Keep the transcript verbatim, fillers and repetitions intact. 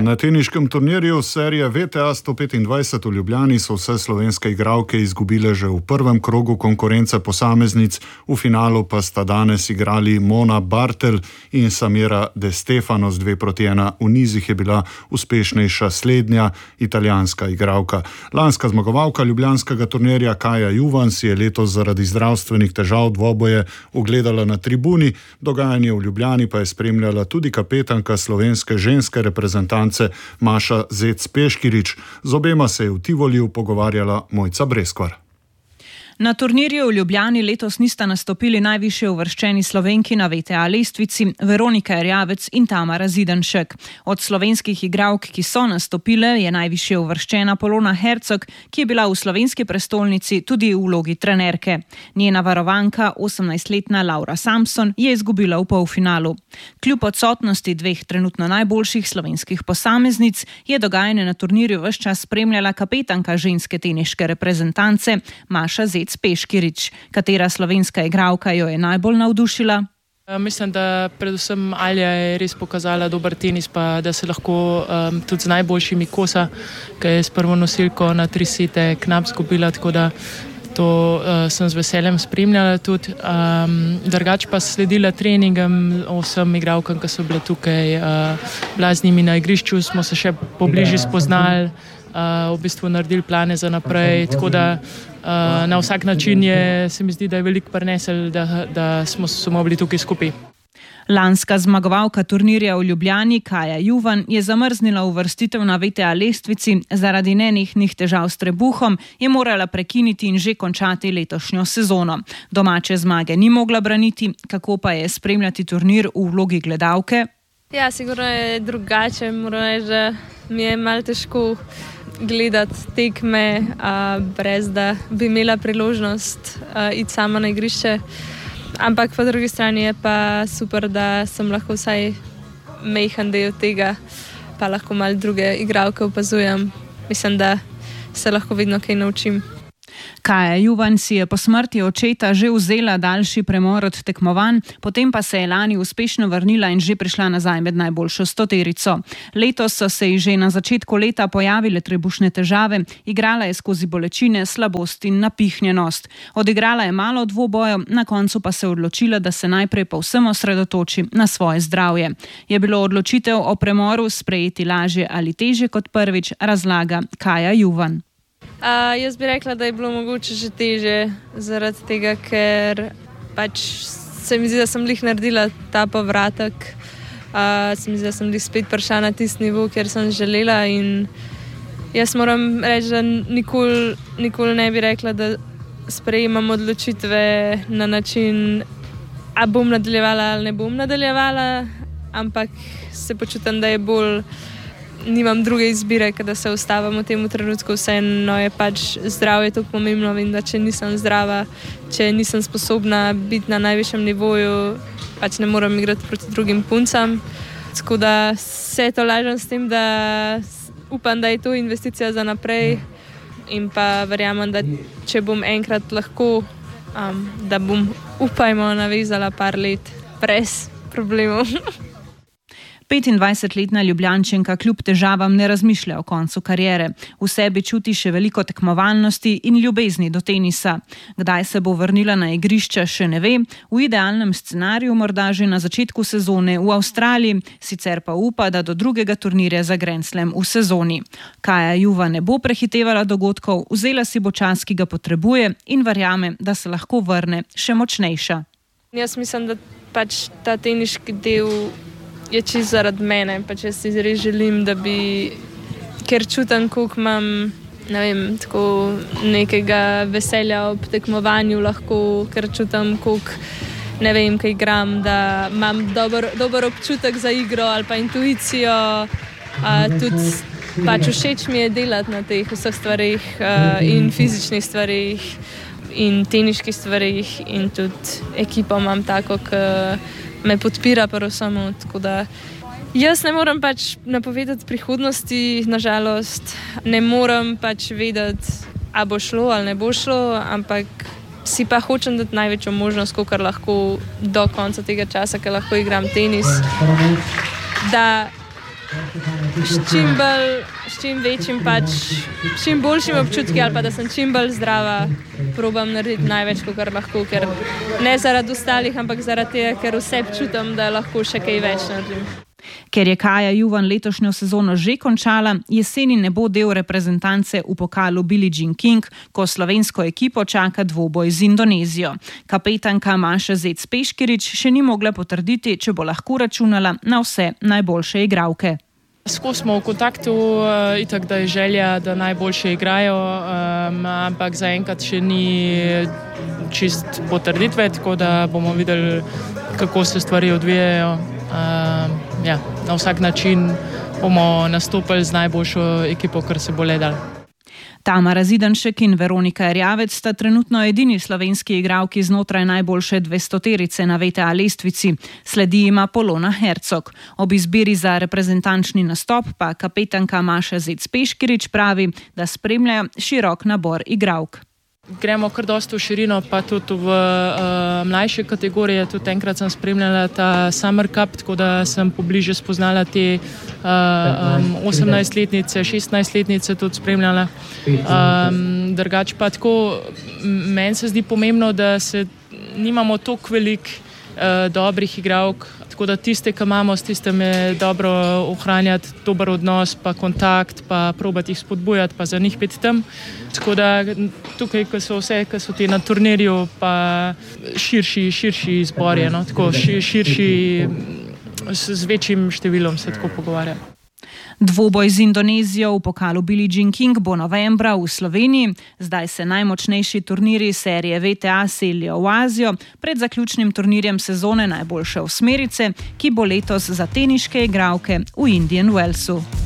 Na teniškem turnirju serije V T A sto petindvajset v Ljubljani so vse slovenske igralke izgubile že v prvem krogu konkurence posameznic, v finalu pa sta danes igrali Mona Bartel in Samira De Stefano z dve proti ena. V nizih je bila uspešnejša slednja italijanska igralka. Lanska zmagovalka ljubljanskega turnirja Kaja Juvan si je letos zaradi zdravstvenih težav dvoboje ogledala na tribuni, dogajanje v Ljubljani pa je spremljala tudi kapetanka slovenske ženske reprezentance Maša Zec Peškirič. Z obema se je v Tivoliju pogovarjala Mojca Breskvar. Na turnirju v Ljubljani letos nista nastopili najvišje uvrščeni Slovenki na V T A lestvici Veronika Erjavec in Tamara Zidanšek. Od slovenskih igralk, ki so nastopile, je najvišje uvrščena Polona Hercog, ki je bila v slovenski prestolnici tudi v vlogi trenerke. Njena varovanka, osemnajstletna Laura Samson, je izgubila v polfinalu. Kljub odsotnosti dveh trenutno najboljših slovenskih posameznic je dogajanje na turnirju ves čas spremljala kapetanka ženske teniške reprezentance Maša Zec Peškirič. Katera slovenska igralka jo je najbolj navdušila? Mislim, da predvsem Alja je res pokazala dober tenis, pa da se lahko um, tudi z najboljšimi kosa, ki je s prvo nosilko na tri sete knap zgubila, tako da to uh, sem z veseljem spremljala tudi. Um, drugač pa sledila treningam vsem igralkam, ki so bile tukaj, uh, bila z njimi na igrišču, smo se še pobliže spoznali, uh, v bistvu naredili plane za naprej, tako da Uh, na vsak način je, se mi zdi, da je veliko prinesel, da, da smo, smo bili tukaj skupaj. Lanska zmagovalka turnirja v Ljubljani Kaja Juvan je zamrznila uvrstitev na V T A lestvici. Zaradi nenehnih težav s trebuhom je morala prekiniti in že končati letošnjo sezono. Domače zmage ni mogla braniti, kako pa je spremljati turnir v vlogi gledalke? Ja, sigurno je drugače, moram reči, da mi je malo težko gledati tekme, a, brez da bi imela priložnost a, iti sama na igrišče. Ampak po drugi strani je pa super, da sem lahko vsaj majhen del tega, pa lahko malo druge igralke opazujem. Mislim, da se lahko vedno kaj naučim. Kaja Juvan si je po smrti očeta že vzela daljši premor od tekmovanj, potem pa se je lani uspešno vrnila in že prišla nazaj med najboljšo stoterico. Letos so se ji že na začetku leta pojavile trebušne težave, igrala je skozi bolečine, slabost in napihnjenost. Odigrala je malo dvobojev, na koncu pa se je odločila, da se najprej povsem osredotoči na svoje zdravje. Je bilo odločitev o premoru sprejeti lažje ali težje kot prvič, razlaga Kaja Juvan. Uh, jaz bi rekla, da je bilo mogoče že teže, zaradi tega, ker pač se mi zdi, da sem lih naredila ta povratek. Uh, se mi zdi, da sem lih spet prišla na tisti nivo, kjer sem želela, in jaz moram reči, da nikoli, nikoli ne bi rekla, da sprejemam odločitve na način, a bom nadaljevala ali ne bom nadaljevala, ampak se počutim, da je bolj nimam druge izbire, da se ustavim v tem trenutku. Vseeno je pač zdravje tako pomembno, in da če nisem zdrava, če nisem sposobna biti na najvišjem nivoju, pač ne morem igrati proti drugim puncam. Tako da se to lažem s tem, da upam, da je to investicija za naprej, in pa verjamem, da če bom enkrat lahko, um, da bom, upajmo, navezala par let brez problemov. petindvajsetletna Ljubljančanka kljub težavam ne razmišlja o koncu kariere. V sebi čuti še veliko tekmovalnosti in ljubezni do tenisa. Kdaj se bo vrnila na igrišča, še ne ve. V idealnem scenariju morda že na začetku sezone v Avstraliji, sicer pa upa, da do drugega turnirja za Grand Slam v sezoni. Kaja Juvan ne bo prehitevala dogodkov, vzela si bo čas, ki ga potrebuje, in verjame, da se lahko vrne še močnejša. Jaz mislim, da pač ta teniški del je čisto zaradi mene, pač jaz si res želim, da bi, ker čutim, koliko imam, ne vem, tako nekega veselja ob tekmovanju lahko, ker čutim, koliko, ne vem, kaj igram, da imam dober, dober občutek za igro ali pa intuicijo, a, tudi pač všeč mi je delati na teh vseh stvarih a, in fizičnih stvarih in teniških stvarih, in tudi ekipo imam tako, ki me podpira pa vsemu, tako da jaz ne morem pač napovedati prihodnosti, nažalost, ne morem pač vedeti, a bo šlo ali ne bo šlo, ampak si pa hočem dati največjo možnost, kolikor lahko do konca tega časa, ker lahko igram tenis, da s čim, bolj, s čim večjim, pač, s čim boljšim občutki ali pa da sem čim bolj zdrava, probam narediti največ, kar lahko, ker ne zaradi ostalih, ampak zaradi tega, ker vse čutim, da lahko še kaj več naredim. Ker je Kaja Juvan letošnjo sezono že končala, jeseni ne bo del reprezentance v pokalu Billie Jean King, ko slovensko ekipo čaka dvoboj z Indonezijo. Kapetanka Maša Zec Peškirič še ni mogla potrditi, če bo lahko računala na vse najboljše igralke. Skozi smo v kontaktu, uh, itak, da je želja, da najboljše igrajo, um, ampak zaenkrat še ni čist potrditve, tako da bomo videli, kako se stvari odvijajo. Uh, ja, na vsak način bomo nastopili z najboljšo ekipo, kar se bo le dalo. Tamara Zidanšek in Veronika Erjavec sta trenutno edini slovenski igralki znotraj najboljše dvestoterice na V T A lestvici. Sledi ima Polona Hercog. Ob izbiri za reprezentančni nastop pa kapetanka Maša Zec Peškirič pravi, da spremljajo širok nabor igralk. Gremo kar dosti v širino, pa tudi v uh, mlajše kategorije. Tudi enkrat sem spremljala ta Summer Cup, tako da sem pobliže spoznala te uh, um, osemnajstletnice, šestnajstletnice tudi spremljala. Um, drugač pa tako, meni se zdi pomembno, da se nimamo toliko velik uh, dobrih igralk, tako da tiste, ki imamo, s tistem je dobro ohranjati dober odnos, pa kontakt, pa probati jih spodbujati, pa za njih biti tam. Tako da tukaj, ko so vse, ko so ti na turnirju, pa širši, širši izbor je, no? Tako širši, z večjim številom se tako pogovarja. Dvoboj z Indonezijo v pokalu Billie Jean King bo novembra v Sloveniji. Zdaj se najmočnejši turnirji serije V T A selijo v Azijo pred zaključnim turnirjem sezone najboljše osmerice, ki bo letos za teniške igralke v Indian Wellsu.